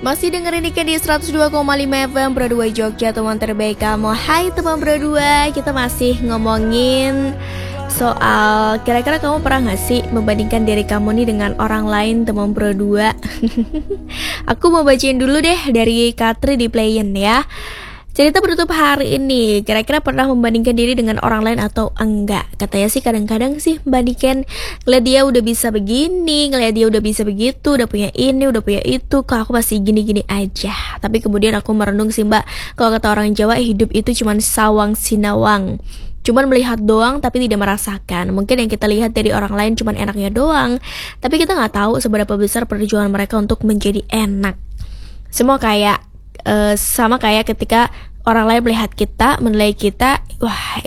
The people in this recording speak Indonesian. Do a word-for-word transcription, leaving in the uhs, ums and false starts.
Masih dengerin Nika di seratus dua koma lima F M Broadway Jogja, teman terbaik kamu. Hai teman Broadway, kita masih ngomongin soal kira-kira kamu pernah gak sih membandingkan diri kamu nih dengan orang lain, teman Broadway. Aku mau bacain dulu deh dari Katri di Playen ya. Cerita penutup hari ini, kira-kira pernah membandingkan diri dengan orang lain atau enggak? Katanya sih kadang-kadang sih bandingkan, ngeliat dia udah bisa begini, ngeliat dia udah bisa begitu, udah punya ini, udah punya itu, kok aku masih gini-gini aja. Tapi kemudian aku merenung sih mbak, kalau kata orang Jawa, hidup itu cuman sawang sinawang, cuman melihat doang tapi tidak merasakan. Mungkin yang kita lihat dari orang lain cuman enaknya doang, tapi kita gak tahu seberapa besar perjuangan mereka untuk menjadi enak. Semua kayak Uh, sama kayak ketika orang lain melihat kita, menilai kita, wah